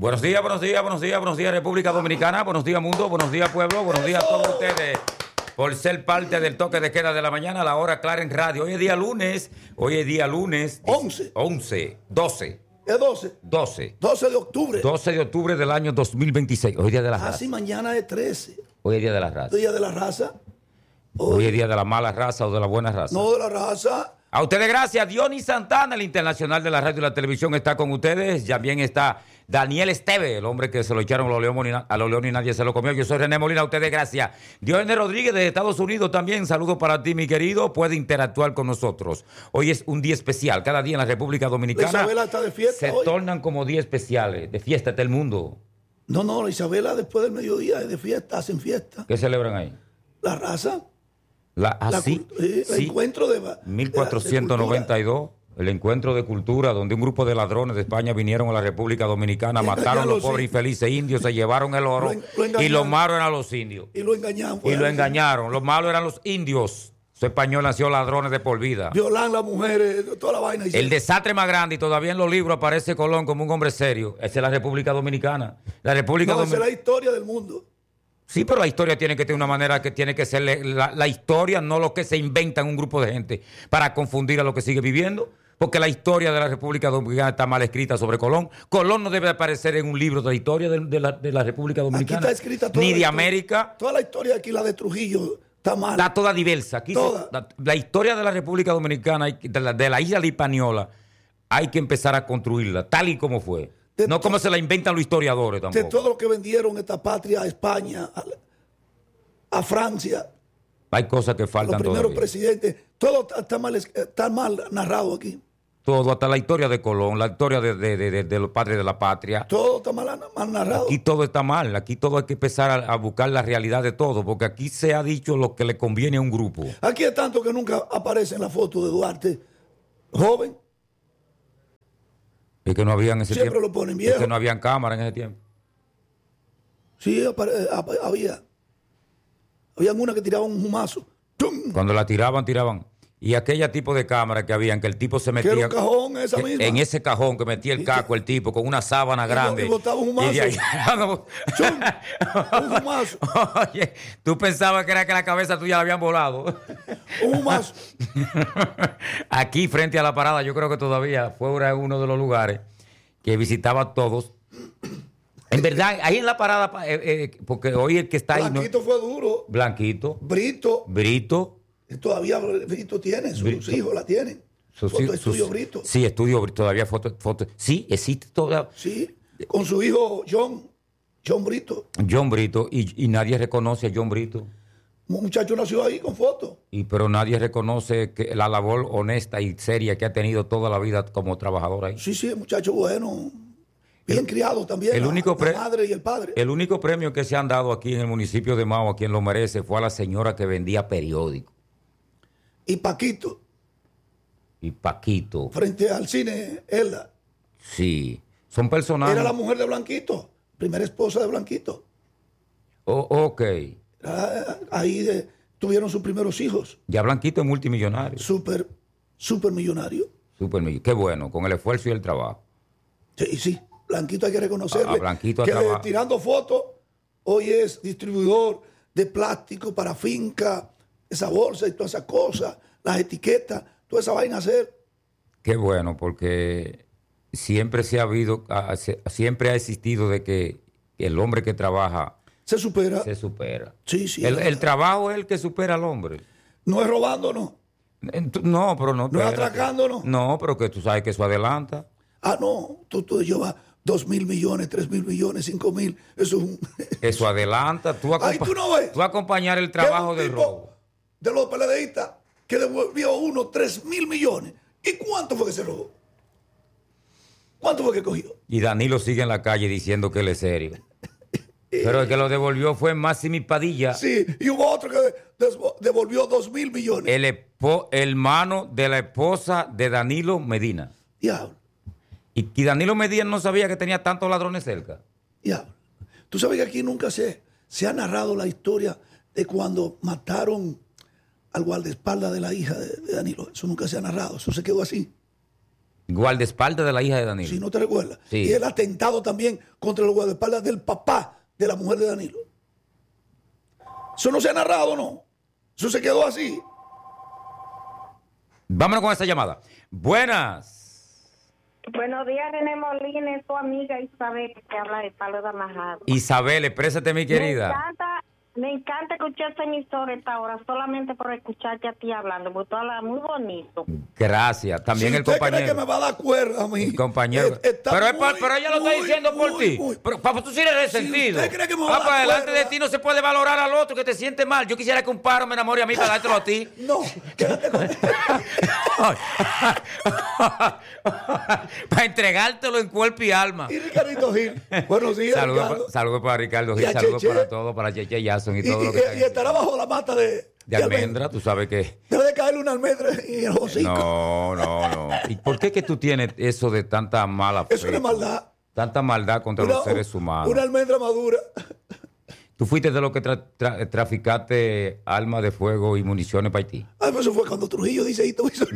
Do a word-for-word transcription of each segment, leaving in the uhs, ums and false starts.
Buenos días, buenos días, buenos días, buenos días República Dominicana, buenos días mundo, buenos días pueblo, buenos días a todos ustedes por ser parte del toque de queda de la mañana a la hora clara en radio. Hoy es día lunes, hoy es día lunes. once. once, doce. ¿Es doce? doce. doce de octubre. doce de octubre del año dos mil veintiséis. Hoy es día de la raza. Ah, sí, mañana es trece. Hoy es día de la raza. Día de la raza. Hoy, hoy es día de la mala raza o de la buena raza. No, de la raza. A ustedes gracias. Dionis Santana, el internacional de la radio y la televisión, está con ustedes. También está Daniel Esteve, el hombre que se lo echaron a los leones, a los leones y nadie se lo comió. Yo soy René Molina, a ustedes gracias. Dionis Rodríguez de Estados Unidos también. Saludos para ti, mi querido. Puede interactuar con nosotros. Hoy es un día especial. Cada día en la República Dominicana La Isabela está de fiesta se hoy. tornan como días especiales. De fiesta está el mundo. No, no, la Isabela después del mediodía es de fiesta, hacen fiesta. ¿Qué celebran ahí? La raza. La, ah, La sí, cult- eh, el sí. encuentro de mil cuatrocientos noventa y dos, el encuentro de cultura, donde un grupo de ladrones de España vinieron a la República Dominicana, Y mataron a los engañaron, pobres sí. y felices indios, se llevaron el oro Lo en- lo y engañaron. lo malo eran los indios. Y lo engañaron. Y lo engañaron. Los malos eran los indios. Ese español nació ladrones de por vida. Violan las mujeres, toda la vaina. El desastre más grande, y todavía en los libros aparece Colón como un hombre serio, esa es la República Dominicana. La República No, esa es Dominicana. la historia del mundo. Sí, pero la historia tiene que tener una manera que tiene que ser la, la historia, no lo que se inventa en un grupo de gente para confundir a lo que sigue viviendo. Porque la historia de la República Dominicana está mal escrita sobre Colón. Colón no debe aparecer en un libro de la historia de, de, la, de la República Dominicana. Aquí está escrita toda ni la de historia. América. Toda la historia aquí, la de Trujillo, está mal. Está toda diversa. Aquí Toda. se- la, la historia de la República Dominicana, hay que- de la, de la isla de Hispaniola, hay que empezar a construirla tal y como fue. De no to- como se la inventan los historiadores De tampoco. todo lo que vendieron esta patria a España, a, a Francia, Hay cosas que los faltan primeros todavía. presidentes, todo está- está mal, es- está mal narrado aquí. Todo, hasta la historia de Colón, la historia de, de- de- de- de los padres de la patria. Todo está mal, mal narrado. Aquí todo está mal, aquí todo hay que empezar a, a buscar la realidad de todo, porque aquí se ha dicho lo que le conviene a un grupo. Aquí es tanto que nunca aparece en la foto de Duarte joven. Es que no había en ese Siempre tiempo. lo ponen Es viejo. que no habían cámara en ese tiempo. Sí, apare- ap- había. Habían una que tiraba un humazo. ¡Tum! Cuando la tiraban, tiraban. Y aquella tipo de cámara que habían, que el tipo se Que metía era un cajón, esa que- misma. en ese cajón que metía el caco, el tipo, con una sábana Y grande. bo- y botaba un humazo. de ahí- ¡Chum! Un humazo. Oye, tú pensabas que era que la cabeza tuya la habían volado. Un humazo. Aquí, frente a la parada, yo creo que todavía fue uno de los lugares que visitaba a todos. En verdad, ahí en la parada, eh, eh, porque hoy el que está ahí... no- Blanquito fue duro. Blanquito, Brito. Brito. Todavía Brito tiene, sus Brito. hijos la tienen. sus- Foto sus- estudio Brito. Sí, estudio Brito, todavía foto, foto. Sí, existe todavía Sí, con su hijo John, John Brito. John Brito y, y nadie reconoce a John Brito. Un muchacho nació ahí con fotos. Y, pero nadie reconoce que la labor honesta y seria que ha tenido toda la vida como trabajador ahí. Sí, sí, un muchacho bueno. Bien criado también. el la- único la, pre- madre y el padre. El único premio que se han dado aquí en el municipio de Mao, a quien lo merece, fue a la señora que vendía periódicos. Y Paquito, Y Paquito. frente al cine, Elda, Sí. Son personajes. era la mujer de Blanquito, primera esposa de Blanquito. Oh, ok. Era- ahí de- tuvieron sus primeros hijos. Ya Blanquito es multimillonario. Súper, súper millonario. Supermillonario. Qué bueno, con el esfuerzo y el trabajo. Sí, sí. Blanquito hay que reconocerle. A- a Blanquito ha que trabajado. tirando fotos, hoy es distribuidor de plástico para finca, esa bolsa y todas esas cosas, las etiquetas, toda esa vaina hacer. Qué bueno, porque siempre se ha habido, ah, se- siempre ha existido de que el hombre que trabaja Se supera. se supera. Sí, sí. El, es el verdad. trabajo es el que supera al hombre. No es robando, no. Ent- No, pero no. No es espérate. atracando, no. No, pero que tú sabes que eso adelanta. Ah, no. Tú, tú llevas dos mil millones, tres mil millones, cinco mil. Eso es un. Eso adelanta. Tú, Ay, acompa- tú no ves. tú acompañar el que es trabajo un del tipo robo. De los peledeístas que devolvió uno tres mil millones. ¿Y cuánto fue que se robó? ¿Cuánto fue que cogió? Y Danilo sigue en la calle diciendo que él es serio. Pero el que lo devolvió fue Máximo Padilla, Sí, y hubo otro que desvo- devolvió dos mil millones. el espo- hermano de la esposa de Danilo Medina. Diablo, Y, y Danilo Medina no sabía que tenía tantos ladrones cerca. diablo. Tú sabes que aquí nunca se, se ha narrado la historia de cuando mataron al guardaespaldas de la hija de, de Danilo. Eso nunca se ha narrado, eso se quedó así. Guardaespaldas de la hija de Danilo. Si no te recuerdas. Sí. Y el atentado también contra los guardaespaldas del papá de la mujer de Danilo. Eso no se ha narrado, ¿no? Eso se quedó así. Vámonos con esta llamada. Buenas. Buenos días, René Molina, es tu amiga Isabel que te habla de Palo de Amarrado. Isabel, exprésate, mi querida. Me encanta, me encanta escuchar esta emisora esta hora, solamente por escucharte a ti hablando, porque tú hablas muy bonito. Gracias. También si el usted compañero. cree que me va a dar cuerda a mí. El compañero. eh, está pero, es muy, por- pero ella lo está muy, diciendo por muy, ti. muy. Pero, papá, tú sí eres Si resentido. usted cree que me va a ah, dar pues delante cuerda. de ti no se puede valorar al otro que te siente mal. Yo quisiera que un pájaro me enamore a mí para dártelo a ti. No, quédate con Para entregártelo en cuerpo y alma. Y Ricardito Gil. Buenos días, Saludos Ricardo. pa- saludos para Ricardo Y Gil, a saludos Cheche. para todos, para Cheche Jason y Y, todo lo que y- está y estará bajo la mata de, de almendra, tú sabes que. Debe de caerle una almendra y el hocico. No, no, no. ¿Y por qué que tú tienes eso de tanta mala fe? Eso no es maldad. Tanta maldad contra Una- los seres humanos. Una almendra madura. Tú fuiste de los que tra- tra- traficaste armas de fuego y municiones para Haití. Ay, pues eso fue cuando Trujillo dice Hito hizo.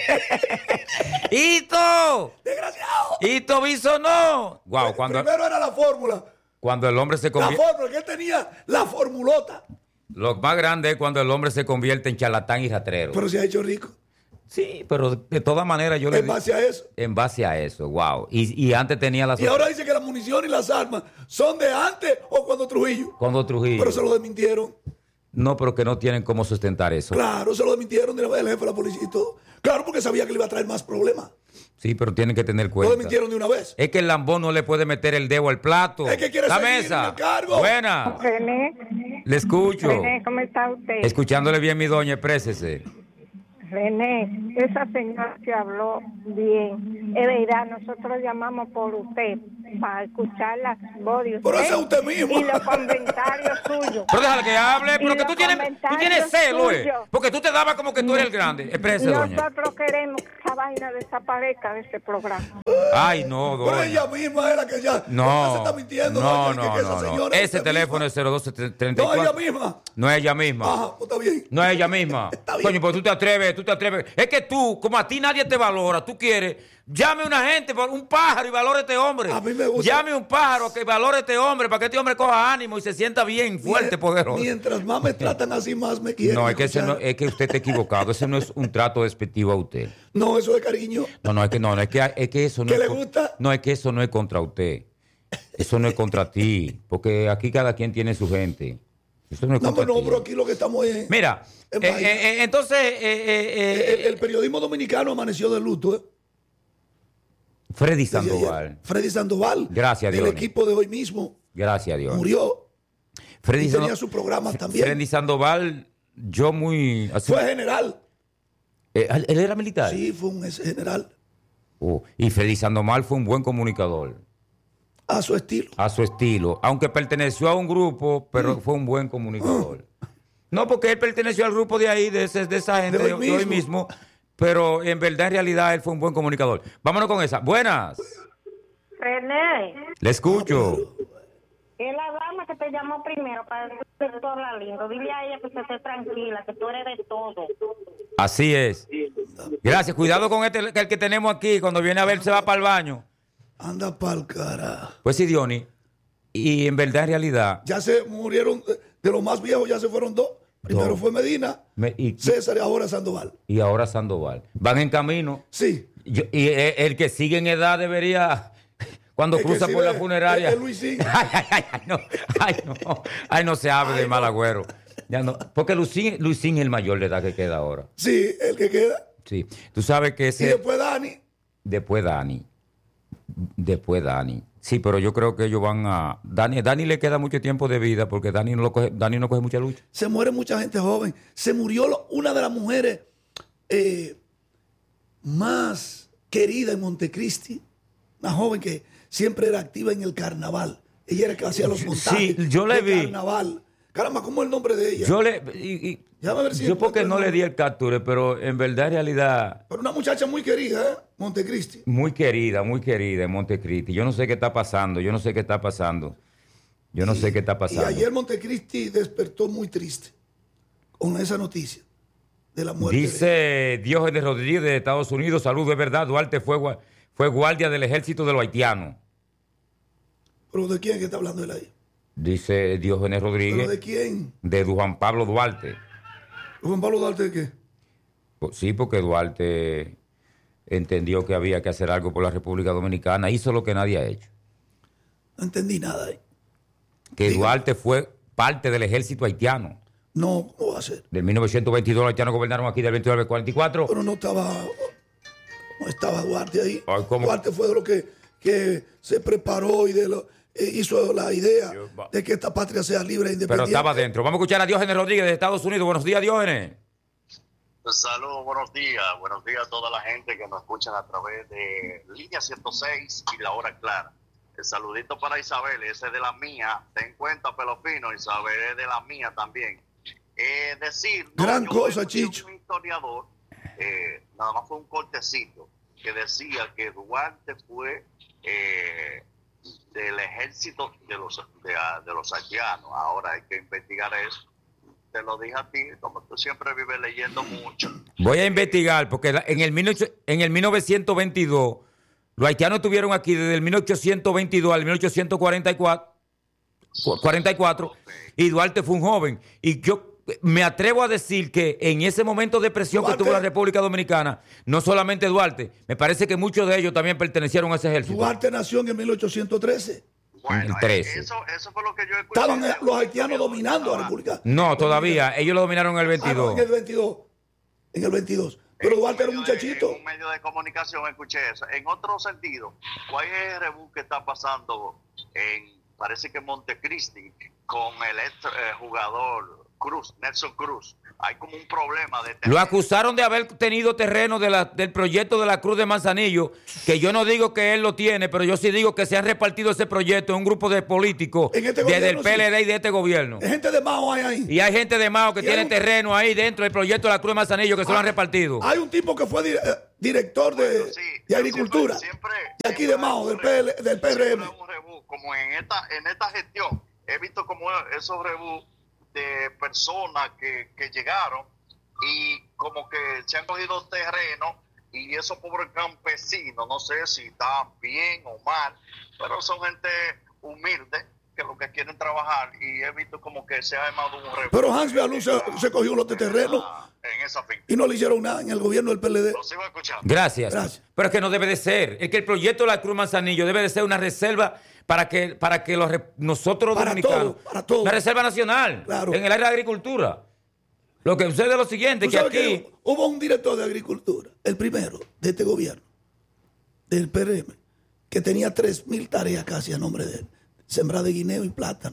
¡Hito! ¡Desgraciado! ¡Hito Biso no! Wow, cuando, Primero era la fórmula. cuando el hombre se La convierte. fórmula, que él tenía la formulota. Lo más grande es cuando el hombre se convierte en charlatán y ratrero. Pero se ha hecho rico. Sí, pero de todas maneras yo le En base a eso. En base a eso, wow. Y, y antes tenía la Y ahora dice que la munición y las armas son de antes o cuando Trujillo. Cuando Trujillo. Pero se lo desmintieron. No, pero que no tienen cómo sustentar eso. Claro, se lo desmintieron de la- el jefe de la policía y todo. Claro, porque sabía que le iba a traer más problemas. Sí, pero tienen que tener Lo cuenta. desmintieron de una vez. Es que el lambón no le puede meter el dedo al plato. Es que quiere la seguir en mesa. el cargo. Buena. René, Le escucho. René, ¿cómo está usted? Escuchándole bien, mi doña, exprésese. René, esa señora que habló bien, es verdad, nosotros llamamos por usted para escuchar las voces Pero de ese es usted mismo. y los comentarios suyos. Pero déjale que hable, Y pero que los tú tienes, tú comentarios tienes celo, ¿eh? suyos. Porque tú te dabas como que tú eres el grande. Exprésese, doña. Nosotros queremos que esa vaina desaparezca de este programa. Ay, no, Pero doña. ella misma es la que ya No, se está mintiendo. no, doña, que- no, que esa no, no. señora es Ese usted teléfono misma. es cero dos treinta y No, ella cuatro. misma. No es ella misma. Ajá, pues está bien. No es ella misma. Está bien. Coño, pues tú te atreves, tú te atreves. Es que tú, como a ti nadie te valora, tú quieres, llame a una gente, un pájaro y valore a este hombre. A mí me gusta. Llame a un pájaro que valore a este hombre para que este hombre coja ánimo y se sienta bien, fuerte, Mie- poderoso. Mientras más me tratan así, más me quieren. No, es que, ese no, escuchar. es que usted está equivocado. Ese no es un trato despectivo a usted. No, eso es cariño. No, no, es que no, no es que, es que eso no ¿Qué es le con- gusta? No, es que eso no es contra usted. Eso no es contra ti. Porque aquí cada quien tiene su gente. Eso no es No, contra pero no, ti. pero aquí lo que estamos es. Mira, Es eh, vaina. eh, eh, entonces, eh, eh, el, eh, el periodismo dominicano amaneció de luto, ¿eh? Freddy Desde ayer. Sandoval. Freddy Sandoval. Gracias, El Dios. equipo de hoy mismo Gracias a Dios. murió. Freddy Y tenía Sando- su programa también. Freddy Sandoval, yo muy... así- Fue general. Eh, ¿Él era militar? Sí, fue un ex general. Oh, y Freddy Sandoval fue un buen comunicador. A su estilo. A su estilo. Aunque perteneció a un grupo, pero Mm. fue un buen comunicador. No, porque él perteneció al grupo de ahí, de, ese- de esa gente, De de, hoy de hoy mismo. mismo. Pero en verdad, en realidad, él fue un buen comunicador. Vámonos con esa. Buenas. René, Le escucho. es la dama que te llamó primero para decirte todo la lindo. Dile a ella que se esté tranquila, que tú eres de todo. Así es. Gracias. Cuidado con este, el que tenemos aquí. Cuando viene a ver, se va para el baño. Anda pa'l cara. Pues sí, Diony. Y en verdad, en realidad, Ya se murieron, eh, de los más viejos ya se fueron dos. Primero Dos. fue Medina, me- y, César y ahora Sandoval. y ahora Sandoval. Van en camino. Sí. Yo- y eh, el que sigue en edad debería, cuando El que cruza sí por la ve, funeraria. es- es Luisín. Ay, ay, ay, ay, no, ay, no, ay, no se hable Ay, de mal no. agüero. Ya no, porque Luisín, Luisín es el mayor de edad que queda ahora. Sí, el que queda. Sí. Tú sabes que Y ese. después Dani. Después Dani. Después Dani. Sí, pero yo creo que ellos van a. Dani, Dani le queda mucho tiempo de vida porque Dani no, lo coge, Dani no coge mucha lucha. Se muere mucha gente joven. Se murió lo- una de las mujeres eh, más queridas en Montecristi. Una joven que siempre era activa en el carnaval. Ella era la que hacía los montajes. Sí, yo le de vi. Carnaval. Caramba, ¿cómo es el nombre de ella? Yo le. y- y- Déjame ver si yo encuentro porque el no le nombre. di el capture, pero en verdad, en realidad. Pero una muchacha muy querida, ¿eh? Montecristi. Muy querida, muy querida en Montecristi. Yo no sé qué está pasando, yo no sé qué está pasando. Yo no sé qué está Y pasando. ayer Montecristi despertó muy triste con esa noticia de la muerte. Dice de... Diógenes Rodríguez de Estados Unidos, salud, de verdad, Duarte fue, gua- fue guardia del ejército de los haitianos. ¿Pero de quién que está hablando él ahí? Dice Diógenes Rodríguez. ¿Pero de quién? De Juan Pablo Duarte. ¿Juan Pablo Duarte de qué? Pues sí, porque Duarte entendió que había que hacer algo por la República Dominicana, hizo lo que nadie ha hecho. No entendí nada ahí. Que Diga. Duarte fue parte del ejército haitiano. No, ¿cómo va a ser? Del mil novecientos veintidós los haitianos gobernaron aquí del veintidós al cuarenta y cuatro. Pero no estaba, no estaba Duarte ahí. Ay, ¿cómo? Duarte fue de lo que, que se preparó y de lo, eh, hizo la idea Yo, va- de que esta patria sea libre e Pero independiente. estaba dentro. Vamos a escuchar a Diógenes Rodríguez de Estados Unidos. Buenos días, Diógenes. Saludos, buenos días. Buenos días a toda la gente que nos escuchan a través de Línea ciento seis y La Hora Clara. El saludito para Isabel, ese es de la mía. Ten cuenta, pelo fino, Isabel es de la mía también. Eh, decir, no, Gran yo cosa, escuché Chicho. Un historiador, eh, nada más fue un cortecito, que decía que Duarte fue eh, del ejército de los, de, de los haitianos. Ahora hay que investigar eso. Te lo dije a ti, como tú siempre vives leyendo mucho. Voy a investigar, porque la- en el, mil ocho- en el mil novecientos veintidós, los haitianos estuvieron aquí desde el mil ochocientos veintidós al mil ochocientos cuarenta y cuatro, cu- cuarenta y cuatro, y Duarte fue un joven. Y yo me atrevo a decir que en ese momento de presión Duarte- que tuvo la República Dominicana, no solamente Duarte, me parece que muchos de ellos también pertenecieron a ese ejército. Duarte nació en el mil ochocientos trece. Bueno, el trece. Eso, eso fue lo que yo escuché. Estaban eh, los haitianos dominando a la República. No, todavía. Ellos lo dominaron en el Ah, no, veintidós. en el veintidós. En el veintidós. Pero En Duarte era un medio de- muchachito. En un medio de comunicación escuché eso. En otro sentido, ¿cuál es el rebú que está pasando en, parece que en Montecristi, con el ex eh, jugador Cruz, Nelson Cruz? Hay como un problema de... Lo acusaron de haber tenido terreno de la- del proyecto de la Cruz de Manzanillo, que yo no digo que él lo tiene, pero yo sí digo que se han repartido ese proyecto en un grupo de políticos En este desde el gobierno, P L D y de este gobierno. Hay gente de Mao hay ahí. Y hay gente de Mao que Y tiene hay un- terreno ahí dentro del proyecto de la Cruz de Manzanillo que se lo han repartido. Hay un tipo que fue dire- eh, director de, Bueno, sí, de pero Agricultura. siempre- siempre- de aquí de siempre Mao, hay del, un P L, rebú, del P R M. siempre hay un rebú, como en esta, en esta gestión, he visto como esos rebú de personas que, que llegaron y como que se han cogido terreno y esos pobres campesinos, no sé si están bien o mal, pero son gente humilde que lo que quieren trabajar y he visto como que se ha armado un rebú. Pero Hans Bealú se, se cogió los de terreno En esa finca. y no le hicieron nada en el gobierno del P L D. Lo sigo escuchando. Gracias. Gracias. Pero es que no debe de ser. Es que el proyecto de la Cruz Manzanillo debe de ser una reserva para que, para que los, re- nosotros Para dominicanos... todo, para todo. Una reserva nacional. Claro. En el área de agricultura. Lo que sucede es lo siguiente, ¿Tú que sabes aquí... que hubo un director de Agricultura, el primero de este gobierno, del P R M, que tenía tres mil tareas casi a nombre de él. Sembrar de guineo y plátano.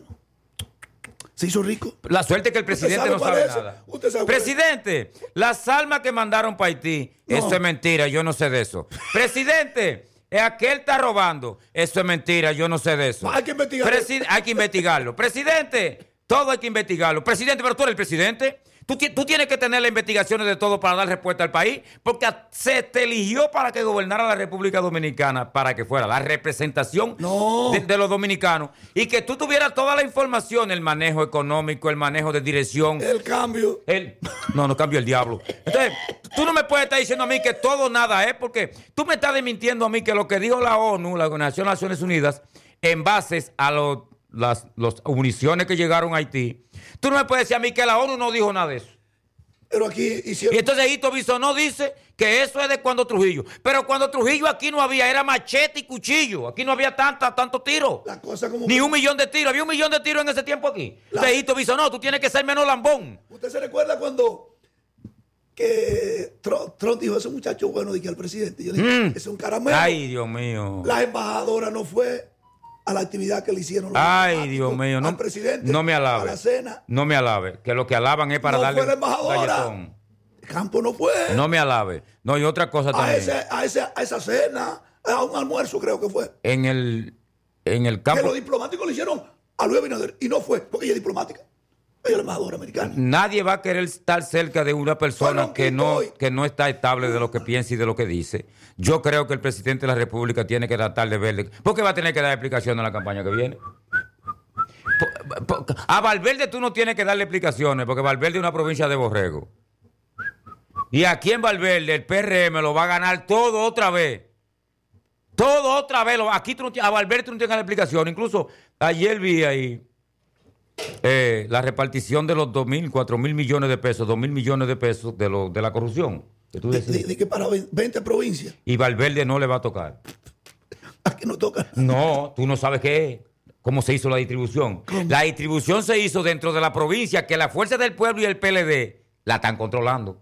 Se hizo rico. La suerte es que el presidente sabe no cuál sabe es? nada. ¿Usted sabe cuál es? Presidente, las armas que mandaron para Haití, No. eso es mentira, yo no sé de eso. Presidente, eh, aquel está robando, eso es mentira, yo no sé de eso. Hay que investigarlo. Presi- hay que investigarlo. Presidente, todo hay que investigarlo. Presidente, pero tú eres el presidente. Tú, ti- tú tienes que tener las investigaciones de todo para dar respuesta al país, porque a- se te eligió para que gobernara la República Dominicana, para que fuera la representación No. de, de los dominicanos, y que tú tuvieras toda la información, el manejo económico, el manejo de dirección. El cambio. El, no, no cambio el diablo. Entonces, tú no me puedes estar diciendo a mí que todo nada es, porque tú me estás desmintiendo a mí que lo que dijo la ONU, la Organización de las Naciones Unidas, en bases a los, las los municiones que llegaron a Haití, tú no me puedes decir a mí que la ONU no dijo nada de eso. Pero aquí Y hicieron. entonces Hito Bisonó dice que eso es de cuando Trujillo. Pero cuando Trujillo aquí no había, era machete y cuchillo. Aquí no había tanta, tanto tiro. La cosa como. Ni un millón de tiros. Había un millón de tiros en ese tiempo aquí. La- Entonces Hito Bisonó, tú tienes que ser menos lambón. ¿Usted se recuerda cuando que Trump, Trump dijo ese muchacho bueno de que al presidente? Yo dije, Mm. ese es un caramelo. Ay, Dios mío. La embajadora no fue a la actividad que le hicieron los Ay, diplomáticos, Dios mío, no, al presidente, no me a alabe. la cena. No me alabe. Que lo que alaban es para No darle fue la embajadora. galletón. Campo no fue No me alabe. No, y otra cosa a, también. ese, a, ese, a esa cena, a un almuerzo creo que fue. En el, en el Que campo. los diplomáticos le hicieron a Luis Abinader y no fue, porque ella es diplomática. Ella es la embajadora americana. Nadie va a querer estar cerca de una persona Bueno, que no, Quito, que no está estable de lo que piensa y de lo que dice. Yo creo que el presidente de la República tiene que tratar de verle. Porque va a tener que dar explicaciones en la campaña que viene. Po- po- A Valverde tú no tienes que darle explicaciones, porque Valverde es una provincia de borrego. Y aquí en Valverde el P R M lo va a ganar todo otra vez. Todo otra vez. Aquí tú no, a Valverde tú no tienes la explicación. Incluso ayer vi ahí eh, la repartición de los dos mil, cuatro mil millones de pesos, dos mil millones de pesos de, lo, de la corrupción. Que tú de, de, de que para veinte provincias. Y Valverde no le va a tocar. Aquí no toca. No, tú no sabes qué es. ¿Cómo se hizo la distribución? ¿Cómo? La distribución se hizo dentro de la provincia que la Fuerza del Pueblo y el P L D la están controlando.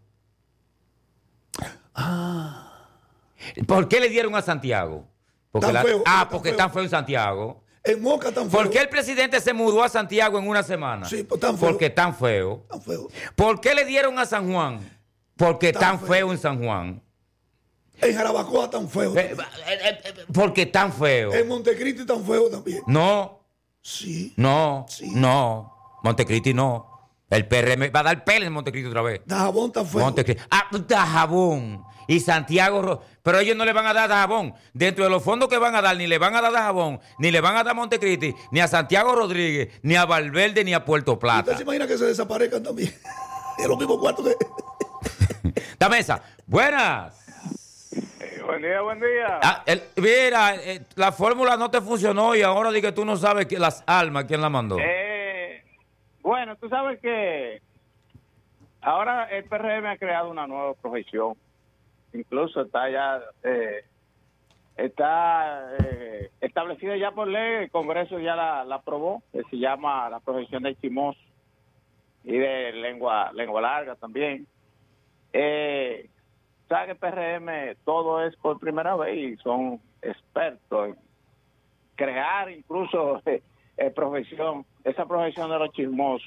Ah. ¿Por qué le dieron a Santiago? Porque tan la, feo, ah, tan porque feo. tan feo en Santiago. En Moca tan feo. ¿Por qué el presidente se mudó a Santiago en una semana? Sí, pues tan feo. Porque tan feo. Tan feo. ¿Por qué le dieron a San Juan? Porque tan, tan feo. feo en San Juan. En Jarabacoa tan feo. Eh, eh, eh, porque tan feo. En Montecristi tan feo también. No. Sí. No. Sí. No. Montecristi no. El P R M va a dar pele en Montecristi otra vez. Dajabón tan feo. Montecristi. Ah, Dajabón. Y Santiago, pero ellos no le van a dar Dajabón. Dentro de los fondos que van a dar, ni le van a dar Dajabón, ni le van a dar Montecristi, ni a Santiago Rodríguez, ni a Valverde, ni a Puerto Plata. ¿Usted se imagina que se desaparezcan también? Es lo mismo cuarto que... Dame esa. Buenas. Eh, buen día, buen día. Ah, el, mira, eh, la fórmula no te funcionó y ahora di que tú no sabes que las almas, ¿quién la mandó? Eh, bueno, tú sabes que ahora el P R M ha creado una nueva profesión. Incluso está ya eh, está eh, establecida ya por ley, el Congreso ya la, la aprobó, que se llama la profesión de chismoso y de lengua lengua larga también. Eh, sabe que el P R M todo es por primera vez y son expertos en crear incluso eh, eh, profesión, esa profesión de los chismosos.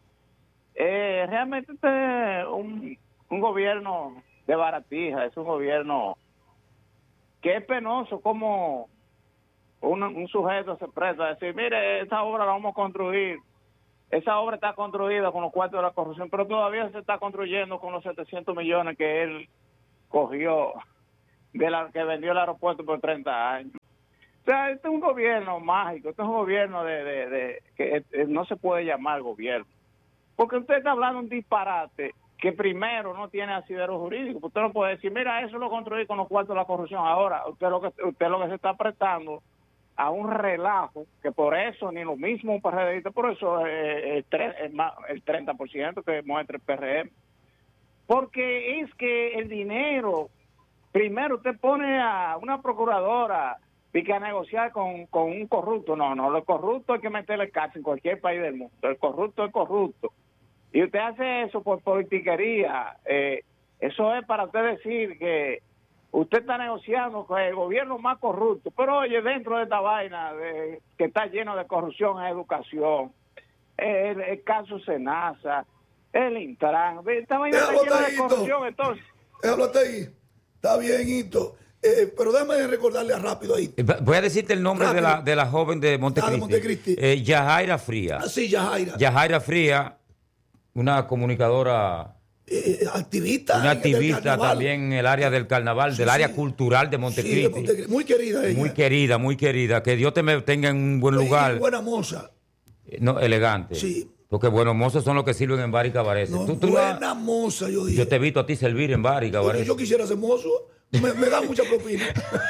Eh, realmente este es un, un gobierno de baratija, es un gobierno que es penoso como un, un sujeto se presta a decir, mire, esta obra la vamos a construir, esa obra está construida con los cuartos de la corrupción, pero todavía se está construyendo con los setecientos millones que él cogió de la que vendió el aeropuerto por treinta años. O sea, este es un gobierno mágico, este es un gobierno de, de, de que eh, no se puede llamar gobierno, porque usted está hablando un disparate que primero no tiene asidero jurídico. Usted no puede decir, mira, eso lo construí con los cuartos de la corrupción. Ahora, usted lo que usted lo que se está prestando a un relajo, que por eso ni lo mismo un PRDista, por eso eh, el, el, el treinta por ciento que muestra el P R M. Porque es que el dinero, primero usted pone a una procuradora y que a negociar con, con un corrupto. No, no, el corrupto hay que meterle cárcel en cualquier país del mundo. El corrupto es corrupto. Y usted hace eso por politiquería. Eh, eso es para usted decir que usted está negociando con el gobierno más corrupto. Pero oye, dentro de esta vaina de, que está lleno de corrupción en educación, el, el caso Senasa, el Intran, esta vaina está llena de corrupción. Entonces, déjalo ahí. Está bien, Hito. Eh, pero déjame recordarle rápido ahí. Voy a decirte el nombre de la, de la joven de Montecristi. Ah, de Montecristi. Eh, Yajaira Fría. Ah, sí, Yajaira. Yajaira Fría, una comunicadora, eh, activista. una activista también en el área del carnaval, sí, del sí. área cultural de Montecristi. Sí, de Montecristi. Muy querida ella. Muy querida, muy querida. Que Dios te me tenga en un buen lugar. Y buena moza. No, elegante. Sí. Porque buenos mozos son los que sirven en bar y cabarets. No, ¿Tú, tú buena no? moza, yo dije. Yo te he visto a ti servir en bar y cabarets. Oye, yo quisiera ser mozo. Me, me da mucha propina.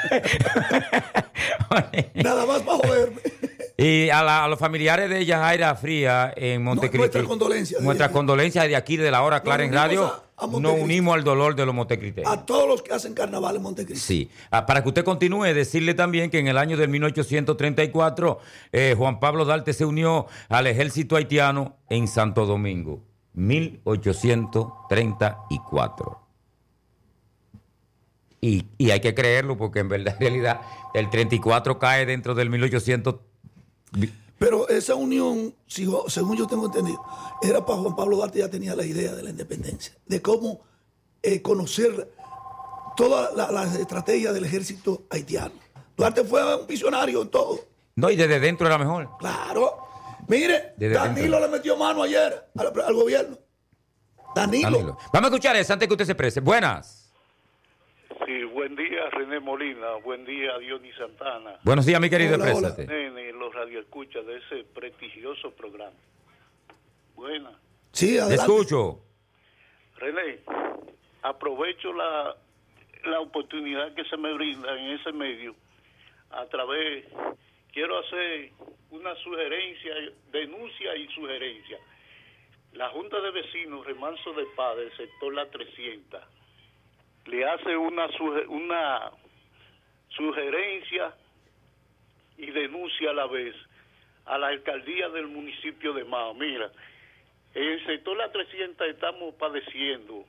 Nada más para joderme. Y a, la, a los familiares de Yajaira Fría en Montecristi. No, nuestras condolencias. Nuestras condolencias de aquí, de la hora clara en radio. A, a nos unimos al dolor de los montecristeños. A todos los que hacen carnaval en Montecristi. Sí. Ah, para que usted continúe, decirle también que en el año de mil ochocientos treinta y cuatro, eh, Juan Pablo Duarte se unió al ejército haitiano en Santo Domingo. mil ochocientos treinta y cuatro. Y, y hay que creerlo porque en verdad, en realidad, el treinta y cuatro cae dentro del mil ochocientos. Pero esa unión, según yo tengo entendido, era para Juan Pablo Duarte, ya tenía la idea de la independencia, de cómo eh, conocer toda la, la estrategia del ejército haitiano. Duarte fue un visionario en todo. No, y desde dentro era mejor. Claro. Mire, Desde Danilo dentro. le metió mano ayer al, al gobierno. Danilo. Danilo. Vamos a escuchar eso antes que usted se prese. Buenas. Sí, buen día René Molina, buen día Dionis Santana. Buenos días, mi querido, Hola, hola. préstate. Nene, los radioescuchas de ese prestigioso programa. Buena. Sí, Te adelante. escucho. René, aprovecho la, la oportunidad que se me brinda en ese medio a través, quiero hacer una sugerencia, denuncia y sugerencia. La Junta de Vecinos Remanso de Paz del sector La trescientos le hace una, suge- una sugerencia y denuncia a la vez a la alcaldía del municipio de Mao. Mira, en el sector La trescientos estamos padeciendo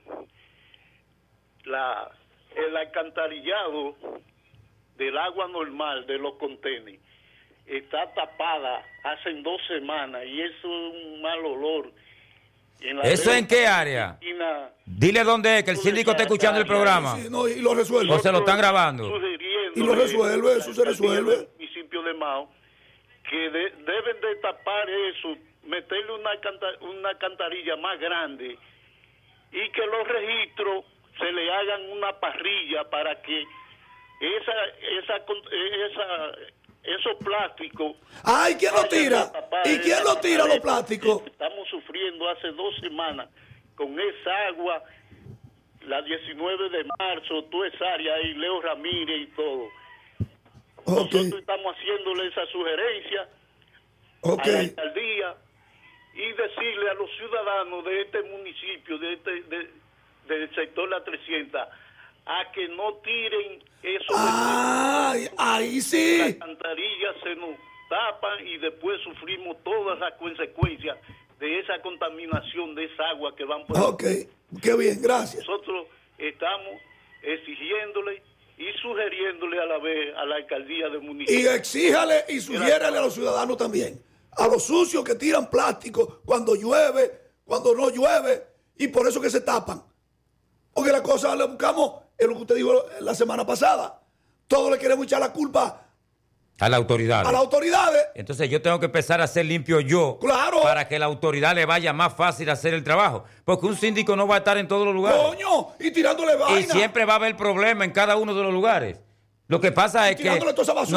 la el alcantarillado del agua normal de los contenedores. Está tapada hace dos semanas y eso es un mal olor. En la ¿Eso en qué área? esquina, Dile dónde es, que el síndico está escuchando el programa. Sí, no, y lo resuelve. O se lo están grabando. Y lo resuelve, eso se resuelve. El municipio de Mao, que de- deben de tapar eso, meterle una, canta- una alcantarilla más grande y que los registros se le hagan una parrilla para que esa esa con- esa esos plásticos. Ay, ¿quién lo vayan tira? a tapar ¿Y quién esa lo tira, los pared. plásticos? Estamos sufriendo hace dos semanas con esa agua, la diecinueve de marzo, toda esa área ahí, Leo Ramírez y todo. Ok, Nosotros estamos haciéndole esa sugerencia ok. a la alcaldía y decirle a los ciudadanos de este municipio, de este de- del sector La trescientos, a que no tiren esos Ay, ahí las sí. alcantarillas, se nos tapan y después sufrimos todas las consecuencias de esa contaminación de esa agua que van por Ok, qué bien, gracias. Nosotros estamos exigiéndole y sugiriéndole a la vez a la alcaldía del Y municipio. exíjale y sugiérale a los ciudadanos también. A los sucios que tiran plástico cuando llueve, cuando no llueve, y por eso que se tapan. Porque la cosa le buscamos, es lo que usted dijo la semana pasada. Todos le queremos echar la culpa A la autoridad. a las autoridades. Entonces yo tengo que empezar a ser limpio yo. Claro. Para que la autoridad le vaya más fácil hacer el trabajo. Porque un síndico no va a estar en todos los lugares. Coño, y tirándole vaina. Y siempre va a haber problema en cada uno de los lugares. Lo que pasa es que tirándole toda esa basura.